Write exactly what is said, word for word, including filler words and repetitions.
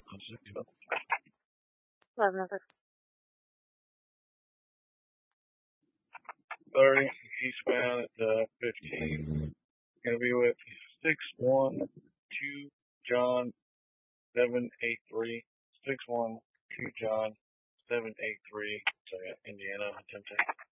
thirty, eastbound at uh, fifteen. Gonna be with six one two John seven eight three. six one two John seven eight three. So yeah, Indiana, ten ten.